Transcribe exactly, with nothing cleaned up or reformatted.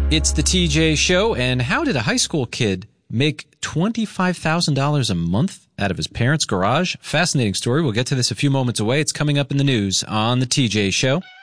It's the T J Show, and how did a high school kid make twenty-five thousand dollars a month out of his parents' garage? Fascinating story. We'll get to this a few moments away. It's coming up in the news on the T J Show.